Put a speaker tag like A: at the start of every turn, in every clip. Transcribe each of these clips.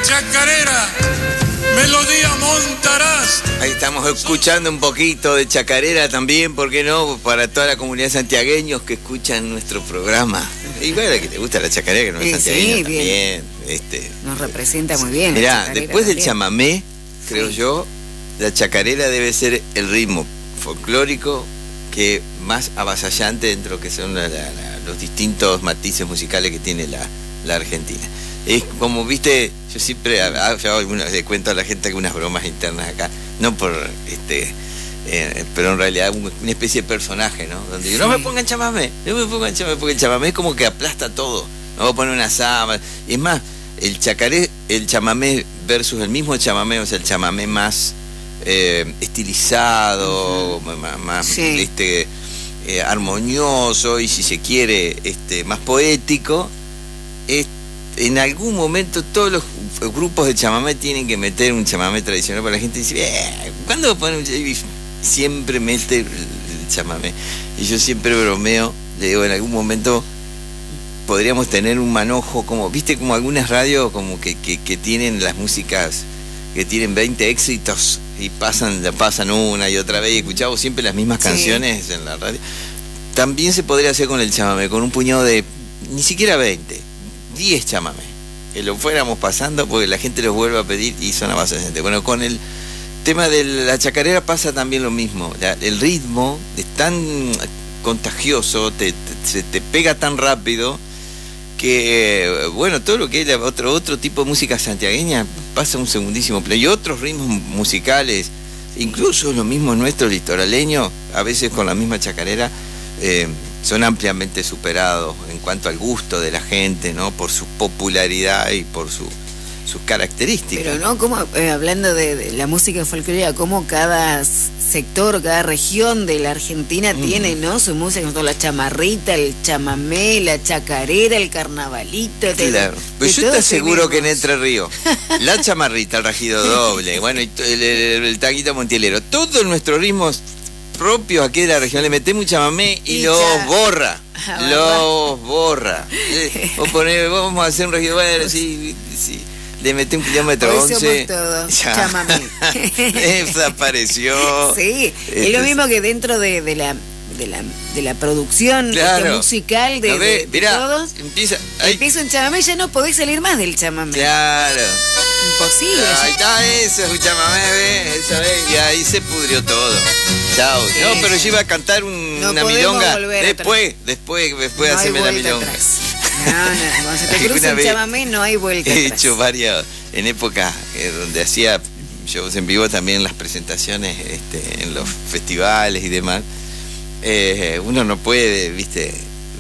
A: chacarera, melodía montarás.
B: Ahí estamos escuchando un poquito de chacarera también, ¿por qué no? Para toda la comunidad de santiagueños que escuchan nuestro programa. Y bueno, que te gusta la chacarera, que no es santiagueño
C: sí,
B: también.
C: Nos representa muy bien.
B: Mirá, después del chamamé, creo yo, la chacarera debe ser el ritmo folclórico que más avasallante dentro de lo que son los distintos matices musicales que tiene la Argentina. Es como, viste, yo siempre le cuento a la gente algunas bromas internas acá, no por pero en realidad una especie de personaje, ¿no? Donde yo, no me pongan chamamé, porque el chamamé es como que aplasta todo. Me voy a poner una sábana. Y es más, el chamamé versus el mismo chamamé, o sea, el chamamé más estilizado, más armonioso y, si se quiere, más poético. En algún momento todos los grupos de chamamé tienen que meter un chamamé tradicional, para la gente dice, ¿cuándo ponen un chamamé? Siempre mete el chamamé. Y yo siempre bromeo, le digo, en algún momento podríamos tener un manojo, como, viste, como algunas radios como que tienen las músicas, que tienen 20 éxitos y pasan una y otra vez, y escuchamos siempre las mismas canciones en la radio. También se podría hacer con el chamamé, con un puñado de, ni siquiera 20, 10 chamamé, que lo fuéramos pasando porque la gente los vuelve a pedir y son avasallantes. Bueno, con el tema de la chacarera pasa también lo mismo. El ritmo es tan contagioso, se te pega tan rápido que, bueno, todo lo que es otro tipo de música santiagueña pasa un segundísimo plano. Y otros ritmos musicales, incluso los mismos nuestros litoraleños, a veces con la misma chacarera, son ampliamente superados en cuanto al gusto de la gente, ¿no? Por su popularidad y por sus características.
C: Pero no, como hablando de la música folclórica, como cada sector, cada región de la Argentina tiene, ¿no? Su música, ¿no? La chamarrita, el chamamé, la chacarera, el carnavalito.
B: Claro. Pues yo te aseguro que en Entre Ríos, la chamarrita, el rajido doble, bueno, y el taquito montielero, todos nuestros ritmos propios aquí de la región, le metemos un chamamé y los borra. Los borra. Vamos a hacer un rajido, bueno, sí. Le metí un kilómetro 11.
C: Chamamé.
B: Desapareció.
C: Sí, es lo mismo que dentro de la producción musical de todos. Empieza un chamamé, ya no podés salir más del chamamé.
B: Claro.
C: Imposible.
B: Ahí está, eso es un chamamé, y ahí se pudrió todo. Chao. No, pero yo iba a cantar una milonga. Después de hacerme la milonga.
C: No, cuando se te cruza un chamamé no hay vuelta atrás.
B: He hecho varias, en épocas donde hacía shows en vivo, también las presentaciones en los festivales y demás. Uno no puede, viste,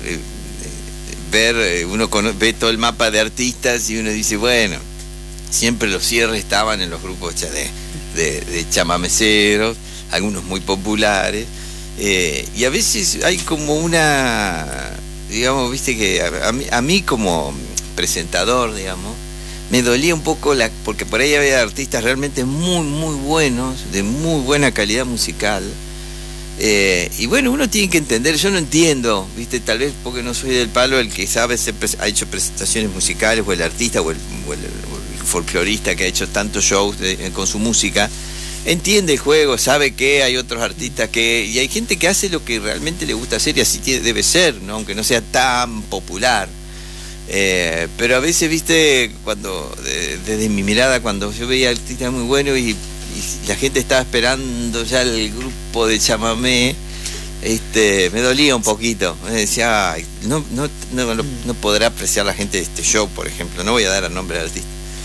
B: ver, uno ve todo el mapa de artistas y uno dice, bueno, siempre los cierres estaban en los grupos de chamameceros, algunos muy populares, y a veces hay como una, digamos, viste, que a mí como presentador, digamos, me dolía un poco porque por ahí había artistas realmente muy, muy buenos, de muy buena calidad musical. Y bueno, uno tiene que entender, yo no entiendo, viste, tal vez porque no soy del palo el que sabe, ha hecho presentaciones musicales, o el artista, o el folclorista que ha hecho tantos shows con su música, entiende el juego, sabe que hay otros artistas y hay gente que hace lo que realmente le gusta hacer, y así debe ser, ¿no? Aunque no sea tan popular. Pero a veces, viste, desde mi mirada, cuando yo veía artistas muy buenos y la gente estaba esperando ya el grupo de chamamé, me dolía un poquito. Me decía, ay, no podrá apreciar la gente de este show, por ejemplo. No voy a dar el nombre del artista.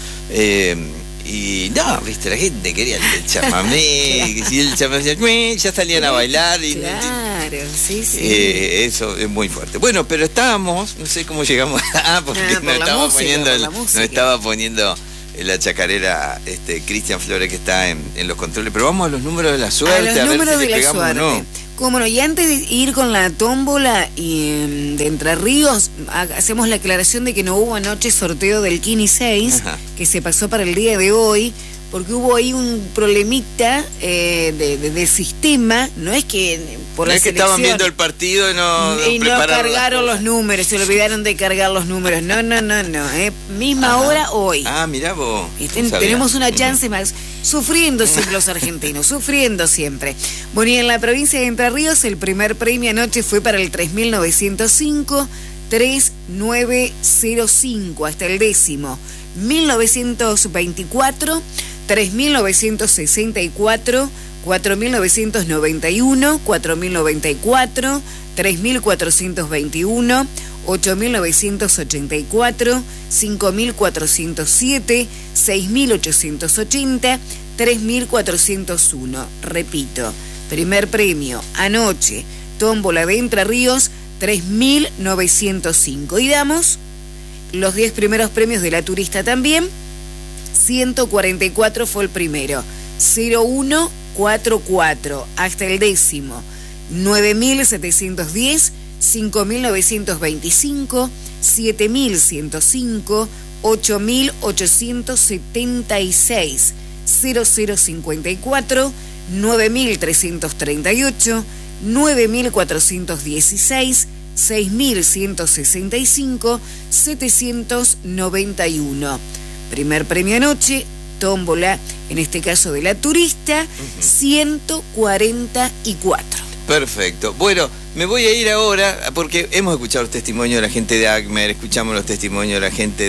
B: Y no, viste, la gente quería el chamamé. Y si el chamamé decía, ya salían a bailar.
C: Claro, sí.
B: Eso es muy fuerte. Bueno, pero estábamos, no sé cómo llegamos porque nos estaba poniendo la chacarera Cristian Flores, que está en los controles. Pero vamos a los números de la suerte, a ver si le pegamos o no.
C: Cómo no, y antes de ir con la tómbola de Entre Ríos, hacemos la aclaración de que no hubo anoche sorteo del Kini 6, que se pasó para el día de hoy, porque hubo ahí un problemita de sistema, no es que por la
B: es que estaban viendo el partido y no
C: cargaron los números, se olvidaron de cargar los números, no, misma hora hoy.
B: Mirá vos.
C: Tenemos una chance más, sufriendo siempre los argentinos, sufriendo siempre. Bueno, y en la provincia de Entre Ríos el primer premio anoche fue para el 3905, 3905, hasta el décimo. 1924, 3964, 4991, 4094, 3421, 8984, 5407, 6880, 3401. Repito, primer premio anoche, tómbola de Entre Ríos, 3905. Y damos los 10 primeros premios de la turista también. 144 fue el primero, 0144 hasta el décimo, 9710, 5925, 7105, 8876, 0054, 9338, 9416, 6165, 791. Primer premio anoche, tómbola, en este caso de la turista, 144.
B: Perfecto. Bueno, me voy a ir ahora porque hemos escuchado los testimonios de la gente de ACMER, escuchamos los testimonios de la gente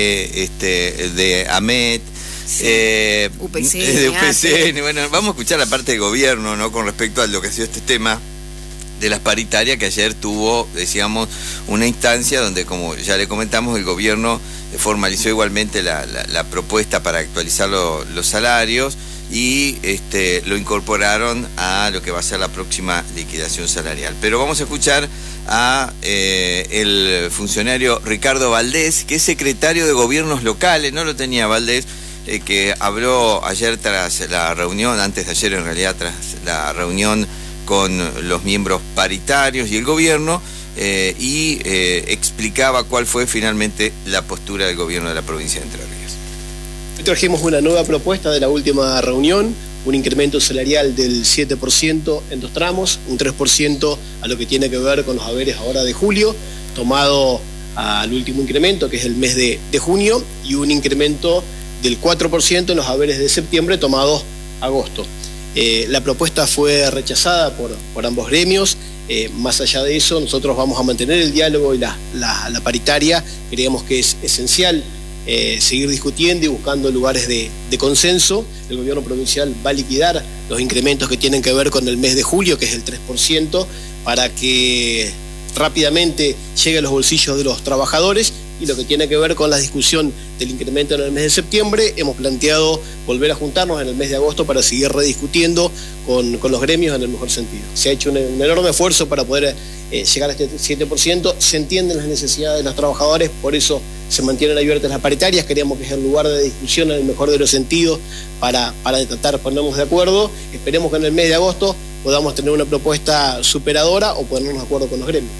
B: de AMET,
C: sí. De
B: UPCN. Bueno, vamos a escuchar la parte del gobierno, ¿no? Con respecto a lo que ha sido este tema de las paritarias, que ayer tuvo, decíamos, una instancia donde, como ya le comentamos, el gobierno formalizó igualmente la propuesta para actualizar los salarios y lo incorporaron a lo que va a ser la próxima liquidación salarial. Pero vamos a escuchar a el funcionario Ricardo Valdés, que es secretario de Gobiernos Locales, no lo tenía Valdés, que habló ayer tras la reunión, antes de ayer en realidad, tras la reunión con los miembros paritarios y el gobierno, y explicaba cuál fue finalmente la postura del gobierno de la provincia de Entre Ríos.
D: Hoy trajimos una nueva propuesta de la última reunión, un incremento salarial del 7% en 2 tramos, un 3% a lo que tiene que ver con los haberes ahora de julio, tomado al último incremento, que es el mes de junio, y un incremento del 4% en los haberes de septiembre, tomados agosto. La propuesta fue rechazada por ambos gremios. Más allá de eso, nosotros vamos a mantener el diálogo y la paritaria. Creemos que es esencial seguir discutiendo y buscando lugares de consenso. El gobierno provincial va a liquidar los incrementos que tienen que ver con el mes de julio, que es el 3%, para que rápidamente llegue a los bolsillos de los trabajadores. Y lo que tiene que ver con la discusión del incremento en el mes de septiembre, hemos planteado volver a juntarnos en el mes de agosto para seguir rediscutiendo con los gremios en el mejor sentido. Se ha hecho un enorme esfuerzo para poder llegar a este 7%, se entienden las necesidades de los trabajadores, por eso se mantienen abiertas las paritarias. Queríamos que sea el lugar de discusión en el mejor de los sentidos para tratar de ponernos de acuerdo. Esperemos que en el mes de agosto podamos tener una propuesta superadora o ponernos de acuerdo con los gremios.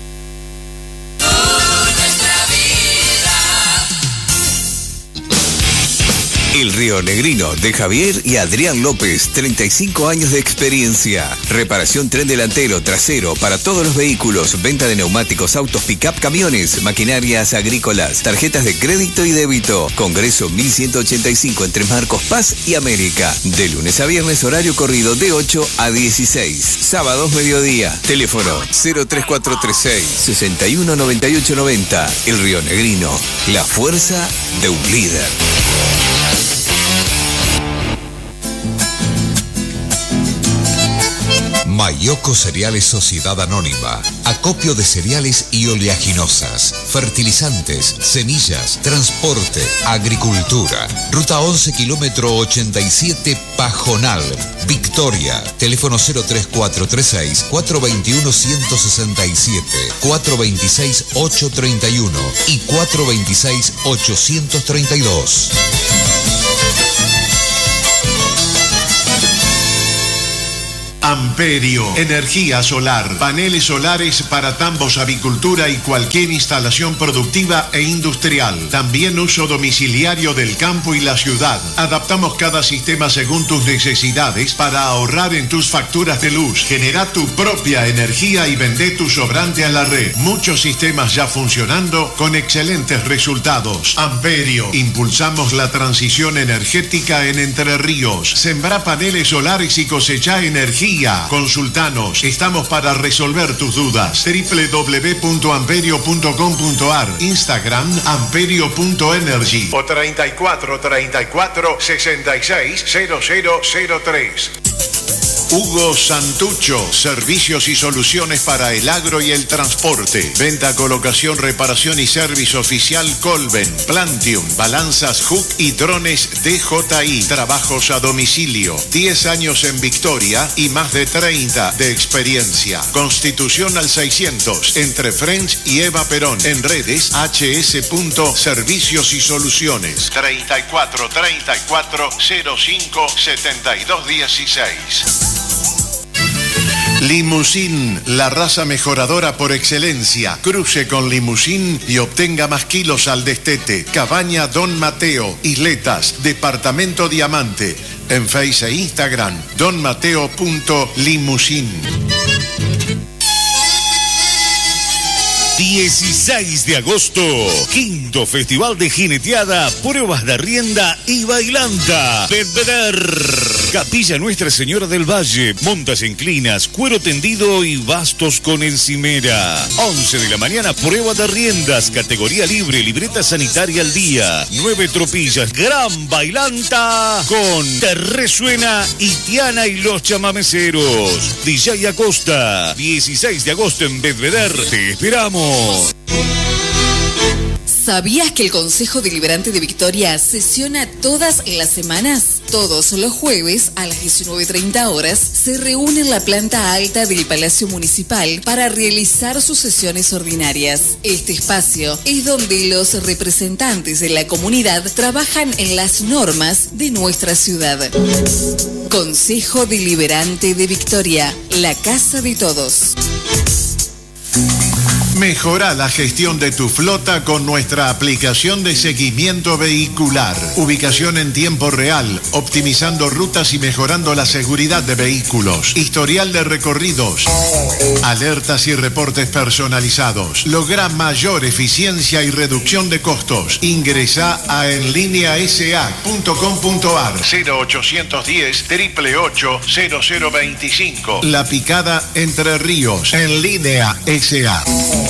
E: El Río Negrino de Javier y Adrián López, 35 años de experiencia. Reparación tren delantero, trasero para todos los vehículos, venta de neumáticos, autos, pick-up, camiones, maquinarias agrícolas, tarjetas de crédito y débito. Congreso 1185 entre Marcos Paz y América. De lunes a viernes, horario corrido de 8 a 16. Sábados mediodía. Teléfono 03436 619890. El Río Negrino, la fuerza de un líder.
F: Mayoco Cereales Sociedad Anónima. Acopio de cereales y oleaginosas, fertilizantes, semillas, transporte, agricultura. Ruta 11, kilómetro 87, Pajonal, Victoria. Teléfono 03436 421 167, 426 831 y 426 832.
G: Amper Amperio, energía solar, paneles solares para tambos, avicultura y cualquier instalación productiva e industrial. También uso domiciliario del campo y la ciudad. Adaptamos cada sistema según tus necesidades para ahorrar en tus facturas de luz. Genera tu propia energía y vende tu sobrante a la red. Muchos sistemas ya funcionando con excelentes resultados. Amperio, impulsamos la transición energética en Entre Ríos. Sembrá paneles solares y cosecha energía. Consultanos, estamos para resolver tus dudas. www.amperio.com.ar, Instagram amperio.energy o 34 34 66 0003. Hugo Santucho, servicios y soluciones para el agro y el transporte. Venta, colocación, reparación y servicio oficial Colben, Plantium, balanzas Hook y drones DJI. Trabajos a domicilio. 10 años en Victoria y más de 30 de experiencia. Constitución al 600, entre French y Eva Perón. En redes hs.servicios y soluciones. 34 34 05 72 16. Limusín, la raza mejoradora por excelencia. Cruce con Limusín y obtenga más kilos al destete. Cabaña Don Mateo, Isletas, Departamento Diamante. En Face e Instagram, donmateo.limusín.
H: 16 de agosto, quinto Festival de Jineteada, Pruebas de Rienda y Bailanta. Belvedere. Capilla Nuestra Señora del Valle, montas inclinas, cuero tendido y bastos con encimera. 11 de la mañana, prueba de riendas, categoría libre, libreta sanitaria al día. 9 tropillas, gran bailanta con Te Resuena, Itiana y los chamameceros. DJ Acosta, 16 de agosto en Belvedere. Te esperamos.
I: ¿Sabías que el Consejo Deliberante de Victoria sesiona todas las semanas? Todos los jueves a las 19:30 horas se reúne en la planta alta del Palacio Municipal para realizar sus sesiones ordinarias. Este espacio es donde los representantes de la comunidad trabajan en las normas de nuestra ciudad. Consejo Deliberante de Victoria, la casa de todos.
G: Mejora la gestión de tu flota con nuestra aplicación de seguimiento vehicular. Ubicación en tiempo real, optimizando rutas y mejorando la seguridad de vehículos. Historial de recorridos. Alertas y reportes personalizados. Logra mayor eficiencia y reducción de costos. Ingresa a enlineasa.com.ar 0810 888 0025. La Picada, Entre Ríos. En Línea SA.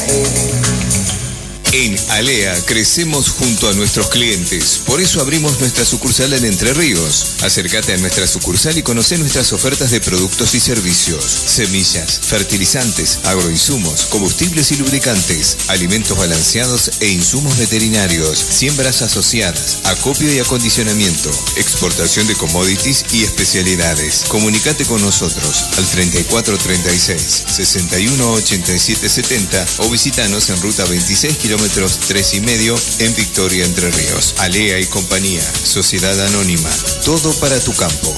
E: En Alea crecemos junto a nuestros clientes, por eso abrimos nuestra sucursal en Entre Ríos. Acércate a nuestra sucursal y conoce nuestras ofertas de productos y servicios: semillas, fertilizantes, agroinsumos, combustibles y lubricantes, alimentos balanceados e insumos veterinarios, siembras asociadas, acopio y acondicionamiento, exportación de commodities y especialidades. Comunicate con nosotros al 3436 61 87 70 o visítanos en ruta 26 kilómetros 3,5 en Victoria, Entre Ríos. Alea y compañía, Sociedad Anónima, todo para tu campo.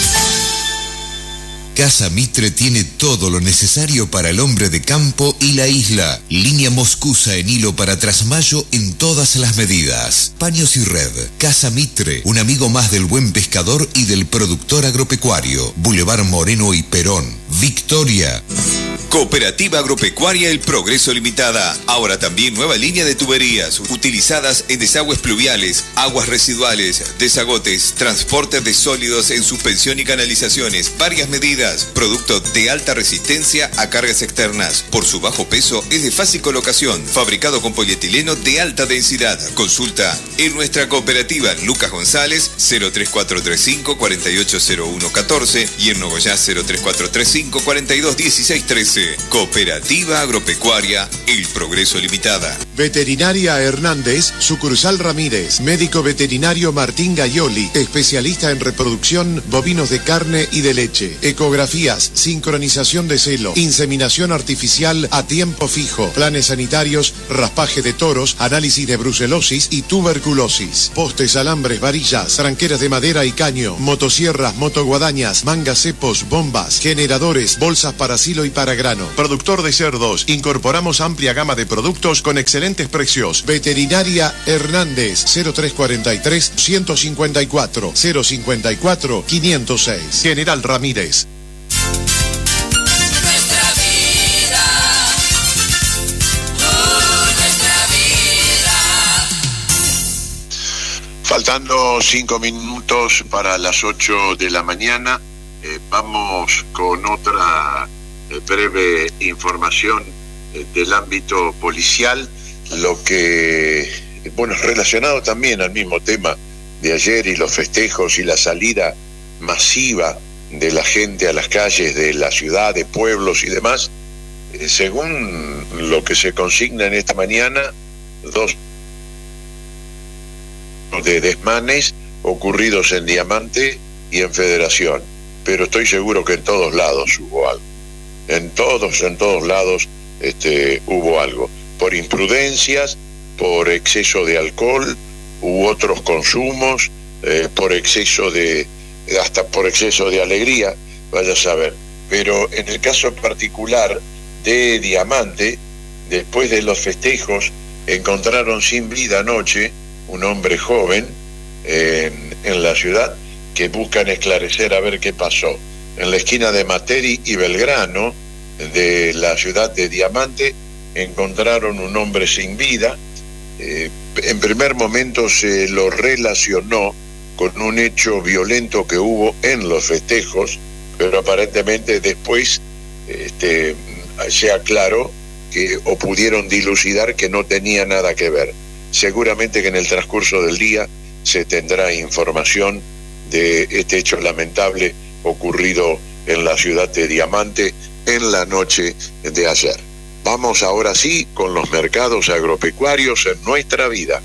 F: Casa Mitre tiene todo lo necesario para el hombre de campo y la isla. Línea moscusa en hilo para trasmayo en todas las medidas. Paños y red. Casa Mitre, un amigo más del buen pescador y del productor agropecuario. Boulevard Moreno y Perón, Victoria.
E: Cooperativa Agropecuaria El Progreso Limitada. Ahora también nueva línea de tuberías utilizadas en desagües pluviales, aguas residuales, desagotes, transporte de sólidos en suspensión y canalizaciones. Varias medidas. Producto de alta resistencia a cargas externas. Por su bajo peso es de fácil colocación. Fabricado con polietileno de alta densidad. Consulta en nuestra cooperativa Lucas González 03435 480114 y en Nogoyá 03435 421613. noche. Cooperativa Agropecuaria El Progreso Limitada.
G: Veterinaria Hernández, sucursal Ramírez. Médico veterinario Martín Gaioli, especialista en reproducción bovinos de carne y de leche. Ecografías, sincronización de celo, inseminación artificial a tiempo fijo, planes sanitarios, raspaje de toros, análisis de brucelosis y tuberculosis. Postes, alambres, varillas, tranqueras de madera y caño, motosierras, motoguadañas, mangas, cepos, bombas, generadores, bolsas para silo y para grano. Productor de cerdos, incorporamos amplia gama de productos con excelentes precios. Veterinaria Hernández, 0343 154 054 506. General Ramírez.
J: Faltando 5 minutos para las 8 de la mañana, vamos con otra breve información del ámbito policial, lo que, bueno, es relacionado también al mismo tema de ayer y los festejos y la salida masiva de la gente a las calles de la ciudad, de pueblos y demás. Según lo que se consigna en esta mañana, 2 de desmanes ocurridos en Diamante y en Federación, pero estoy seguro que en todos lados hubo algo. En todos lados hubo algo, por imprudencias, por exceso de alcohol u otros consumos, hasta por exceso de alegría, vaya a saber. Pero en el caso particular de Diamante, después de los festejos, encontraron sin vida anoche un hombre joven en la ciudad, que buscan esclarecer a ver qué pasó. En la esquina de Materi y Belgrano de la ciudad de Diamante encontraron un hombre sin vida. En primer momento se lo relacionó con un hecho violento que hubo en los festejos, pero aparentemente después se aclaró o pudieron dilucidar que no tenía nada que ver. Seguramente que en el transcurso del día se tendrá información de este hecho lamentable ocurrido en la ciudad de Diamante en la noche de ayer. Vamos ahora sí con los mercados agropecuarios en nuestra vida.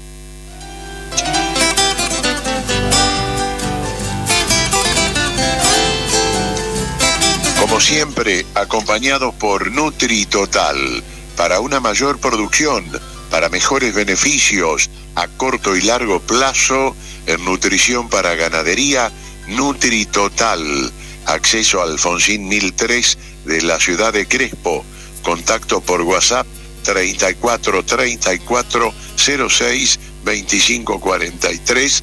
J: Como siempre, acompañados por NutriTotal, para una mayor producción, para mejores beneficios a corto y largo plazo en nutrición para ganadería, NutriTotal. Acceso a Alfonsín 1003 de la ciudad de Crespo. Contacto por WhatsApp 34 34 06 25 43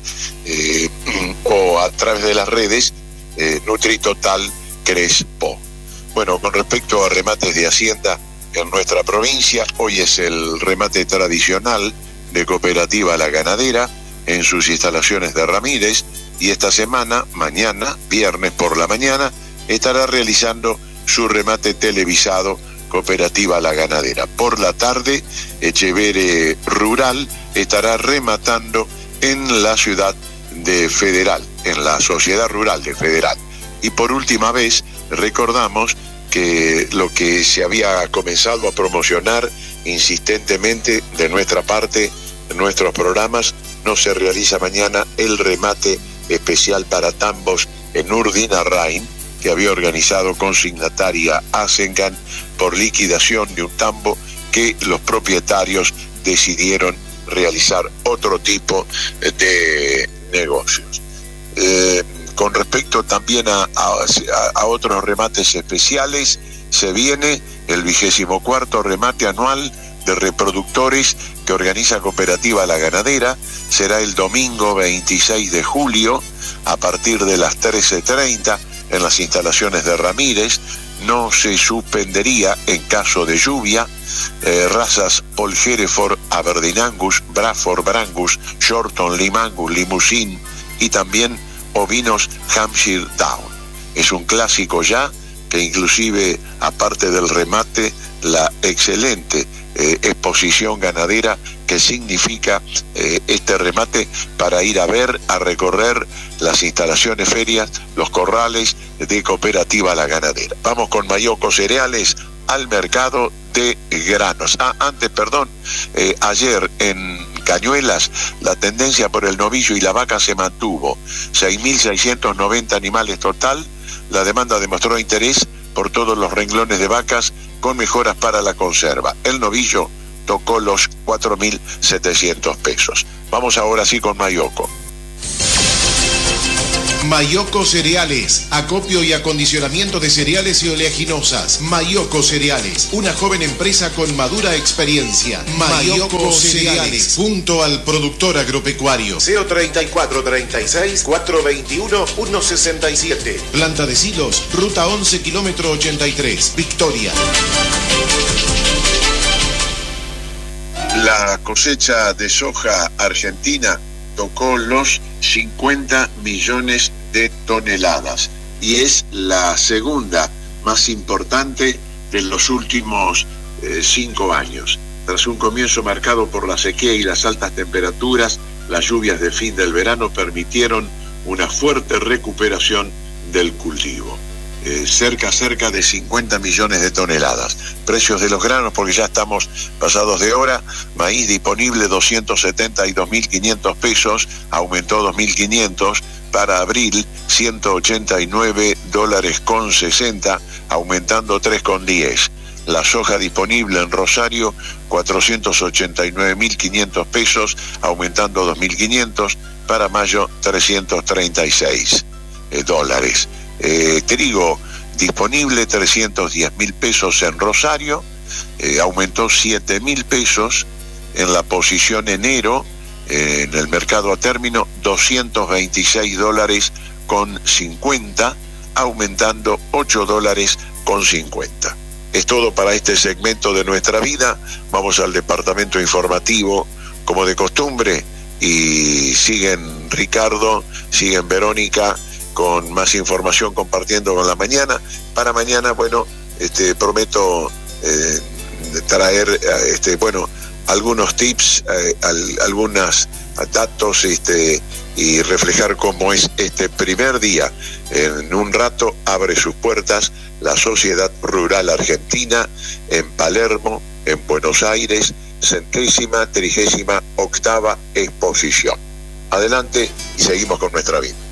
J: o a través de las redes NutriTotal Crespo. Bueno, con respecto a remates de Hacienda en nuestra provincia, hoy es el remate tradicional de Cooperativa La Ganadera en sus instalaciones de Ramírez, y esta semana, mañana, viernes por la mañana, estará realizando su remate televisado Cooperativa La Ganadera. Por la tarde, Echevere Rural estará rematando en la ciudad de Federal, en la Sociedad Rural de Federal. Y por última vez, recordamos que lo que se había comenzado a promocionar insistentemente de nuestra parte en nuestros programas, no se realiza mañana el remate especial para tambos en Urdinarrain, que había organizado consignataria Asengan por liquidación de un tambo que los propietarios decidieron realizar otro tipo de negocios. Con respecto también a otros remates especiales, se viene el 24º remate anual de reproductores que organiza Cooperativa La Ganadera. Será el domingo 26 de julio a partir de las 13:30 en las instalaciones de Ramírez. No se suspendería en caso de lluvia. Razas Paul Hereford, Aberdeen Angus, Bradford Brangus, Shorton Limangus, Limousin y también ovinos Hampshire Down. Es un clásico ya, que inclusive, aparte del remate, la excelente exposición ganadera que significa este remate para ir a ver, a recorrer las instalaciones ferias, los corrales de Cooperativa La Ganadera. Vamos con Mayoco Cereales, al mercado de granos. Ayer en Cañuelas la tendencia por el novillo y la vaca se mantuvo. 6.690 animales total. La demanda demostró interés por todos los renglones de vacas con mejoras para la conserva. El novillo tocó los 4.700 pesos. Vamos ahora sí con Mayoco.
G: Mayoco Cereales, acopio y acondicionamiento de cereales y oleaginosas. Mayoco Cereales, una joven empresa con madura experiencia. Mayoco Cereales, junto al productor agropecuario. CO 3436 421 167. Planta de Silos, ruta 11, kilómetro 83, Victoria.
J: La cosecha de soja argentina tocó los 50 millones de toneladas y es la segunda más importante de los últimos 5 años. Tras un comienzo marcado por la sequía y las altas temperaturas, las lluvias de fin del verano permitieron una fuerte recuperación del cultivo. Cerca de 50 millones de toneladas. Precios de los granos, porque ya estamos pasados de hora. Maíz disponible 272.500 pesos, aumentó 2.500. Para abril, $189.60, aumentando 3,10. La soja disponible en Rosario, 489.500 pesos, aumentando 2.500. Para mayo, $336. Trigo disponible 310.000 pesos en Rosario, aumentó 7.000 pesos. En la posición enero, en el mercado a término, $226.50, aumentando $8.50. Es todo para este segmento de Nuestra Vida. Vamos al departamento informativo, como de costumbre, y siguen Ricardo, siguen Verónica, con más información compartiendo con la mañana. Para mañana, prometo traer, algunos tips, algunos datos, y reflejar cómo es este primer día. En un rato abre sus puertas la Sociedad Rural Argentina en Palermo, en Buenos Aires, 138ª exposición. Adelante y seguimos con Nuestra Vida.